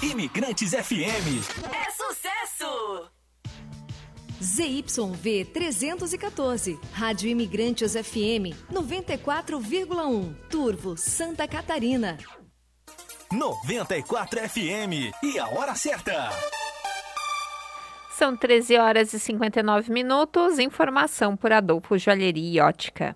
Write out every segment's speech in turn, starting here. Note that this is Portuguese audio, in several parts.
Imigrantes FM. É sucesso! ZYV 314, Rádio Imigrantes FM 94,1, Turvo, Santa Catarina. 94 FM e a hora certa. São 13 horas e 59 minutos. Informação por Adolfo Joalheria e Ótica.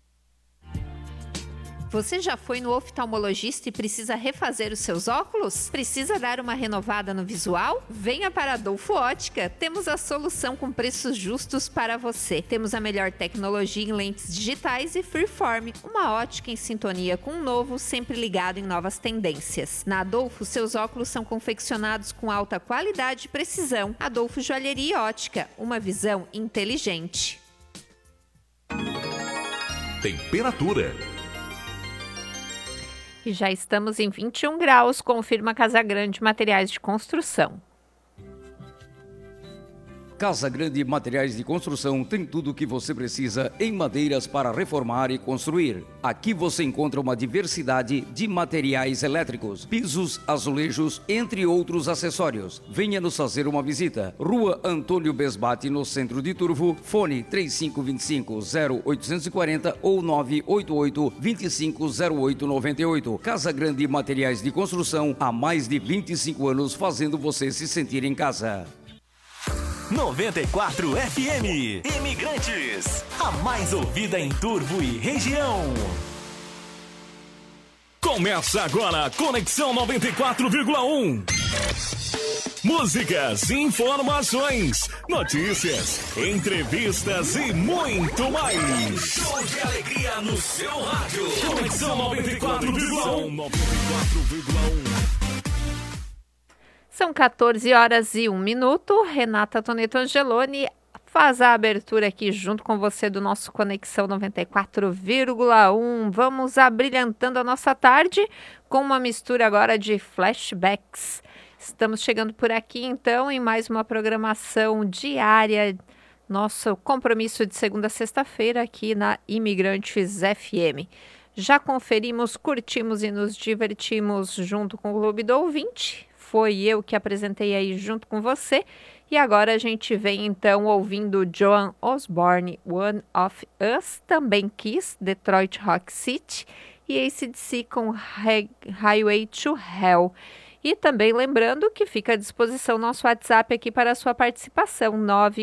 Você já foi no oftalmologista e precisa refazer os seus óculos? Precisa dar uma renovada no visual? Venha para Adolfo Ótica. Temos a solução com preços justos para você. Temos a melhor tecnologia em lentes digitais e freeform. Uma ótica em sintonia com o novo, sempre ligado em novas tendências. Na Adolfo, seus óculos são confeccionados com alta qualidade e precisão. Adolfo Joalheria e Ótica. Uma visão inteligente. Temperatura. E já estamos em 21 graus, confirma Casa Grande Materiais de Construção. Casa Grande Materiais de Construção tem tudo o que você precisa em madeiras para reformar e construir. Aqui você encontra uma diversidade de materiais elétricos, pisos, azulejos, entre outros acessórios. Venha nos fazer uma visita. Rua Antônio Besbate, no centro de Turvo. Fone 3525-0840 ou 988-250898. Casa Grande Materiais de Construção, há mais de 25 anos fazendo você se sentir em casa. 94 FM. Imigrantes, a mais ouvida em Turvo e região. Começa agora, Conexão 94,1. Músicas, informações, notícias, entrevistas e muito mais. Show de alegria no seu rádio. Conexão 94,1. São 14 horas e 1 minuto. Renata Toneto Angeloni faz a abertura aqui junto com você do nosso Conexão 94,1. Vamos abrilhantando a nossa tarde com uma mistura agora de flashbacks. Estamos chegando por aqui então em mais uma programação diária. Nosso compromisso de segunda a sexta-feira aqui na Imigrantes FM. Já conferimos, curtimos e nos divertimos junto com o Clube do Ouvinte. Foi eu que apresentei aí junto com você. E agora a gente vem então ouvindo Joan Osborne, One of Us, também Kiss, Detroit Rock City e AC/DC com Highway to Hell. E também lembrando que fica à disposição nosso WhatsApp aqui para a sua participação,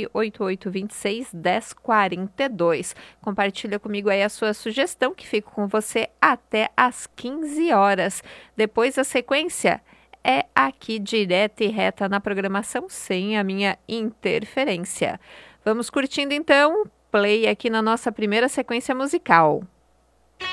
988261042. Compartilha comigo aí a sua sugestão, que fico com você até às 15 horas. Depois a sequência é aqui direta e reta na programação, sem a minha interferência. Vamos curtindo então, play aqui na nossa primeira sequência musical.